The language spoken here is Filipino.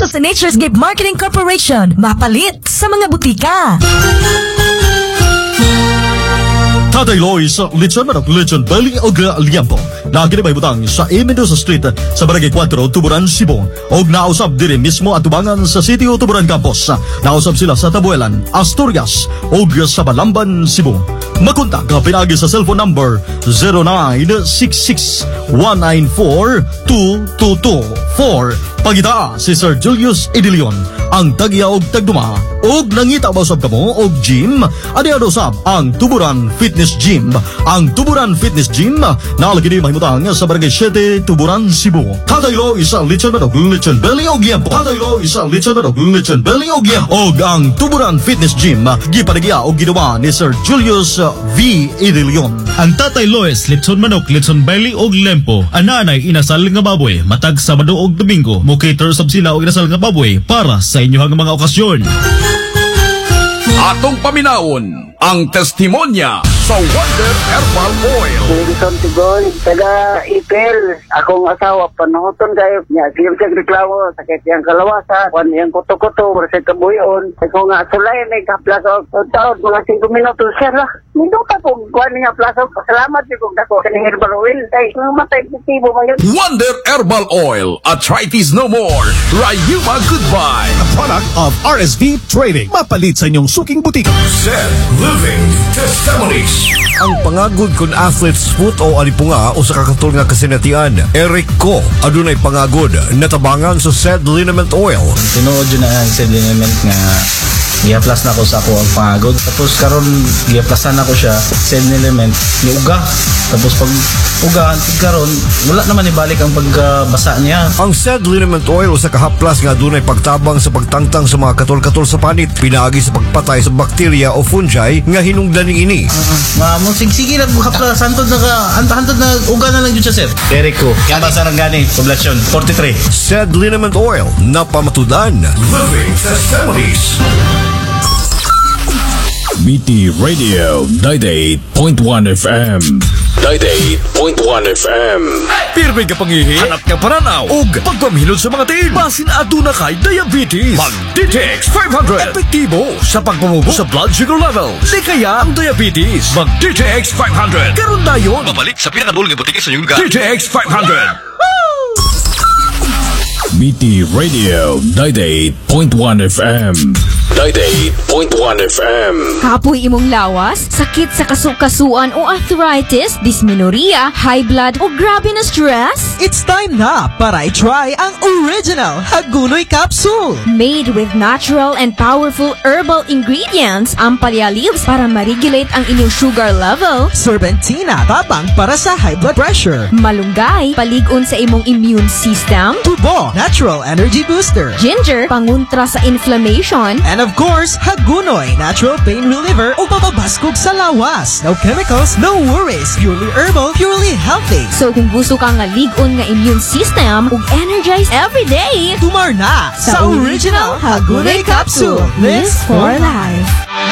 sa Nature's Gift Marketing Corporation. Mapalit sa mga butika. Tatay Lois, lechon manok, lechon belly o liampo. Naginibay butang sa Mendoza Street sa Barangay 4, Tuburan, Cebu. Og nausab diri mismo at tubangan sa City o Tuburan Campus. Nausab sila sa Tabuelan, Asturias og sa Balamban, Cebu. Makontak pinagi sa cellphone number 0966-194-2224. Pagita si Sir Julius Idilion, ang tagya og tagduma. Og nangita ba usab kamo og gym? Adi usab ang Tuburan Fitness Gym. Ang Tuburan Fitness Gym nalagi di mahimutang sa Barangay 7, Tuburan, Cebu. Tatay Lo isa lechon manok, lechon belly og liampo. Tatay Lo isa lechon manok, lechon belly og liampo. Og ang Tuburan Fitness Gym gipanagya og ginawa ni Sir Julius V. Idilion. Ang Tatay Lois, lechon manok, lechon belly og lempo. Ananay inasal nga baboy, matag Sabado og Domingo. Mo-cater sab sila og inasal nga baboy para sa inyong mga okasyon. Atong paminaon ang testimonya sa Wonder Herbal Oil. Wilson Tigoy, taga Ipil, akong asawa, panuhuton kayo niya. Siyem siya reklamo, sakit yung kalawasan, kung yung kuto-kuto, kasi kabuyon. Kung nga sulay, may kaplaso, taon, mga 5 minutos siya lah. Minuta po, kung niya plaso, salamat siya kung dako. Kaning herbal oil, ay, matay positibo ba yun? Wonder Herbal Oil, arthritis no more. Rayuma Goodbye. A product of RSV Trading. Mapalit sa inyong suking butika. Set Living Testimonies. Ang pangagod kun athlete's foot o alipunga o sa kakatol nga kasinatian. Eric Ko, adunay pangagod, natabangan sa said liniment oil. Tinuod yun na ang said liniment nga i-plus na ko sa ako ang pangagod. Tapos karon i-plusan na ko siya said liniment ni uga. Tapos pag uga, karon wala naman ibalik ang pagbasa niya. Ang said liniment oil o sa kahaplas nga adunay pagtabang sa pagtangtang sa mga katol-katol sa panit, pinaagi sa pagpatay sa bakterya o fungi nga hinungdaning ini. Sige lang haplas hantod na ka hantod na uga na lang yun siya sir. Eric Ko, kaya sa Rangani, poblasyon 43. Said liniment oil na pamatudan. Living Testimonies. BT Radio 98.1 FM. 98.1 FM. Pirmi ka pangihi, hanap ka paranaw og pagpamilod sa mga tiin. Basin aduna kay diabetes. Mag DTX 500. Epektibo sa pagpamubo sa blood sugar level. Di kaya ang diabetes. Mag DTX 500. Karon dayon. Babalik sa pinakadulong ng butika sa inyong lugar. DTX 500. BT Radio 98.1 FM. 98.1 FM. Kapoy imong lawas, sakit sa kasukasuan o arthritis, dysmenorrhea, high blood o grabe na stress? It's time na para i-try ang original Hagunoy Capsule. Made with natural and powerful herbal ingredients, ang palya leaves para ma-regulate ang inyong sugar level. Serpentina, tabang para sa high blood pressure. Malunggay, paligon sa imong immune system. Tubo, natural energy booster. Ginger, panguntra sa inflammation. And of course, Hagunoy, natural pain reliever o papabaskog sa lawas. No chemicals, no worries. Purely herbal, purely healthy. So kung gusto ka nga ligon nga immune system ug energize every day, tumar na sa original Hagunoy Capsule. This for life.